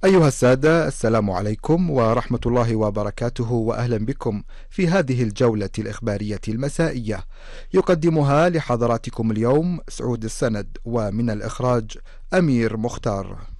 أيها السادة، السلام عليكم ورحمة الله وبركاته، وأهلا بكم في هذه الجولة الإخبارية المسائية. يقدمها لحضراتكم اليوم سعود السند، ومن الإخراج أمير مختار.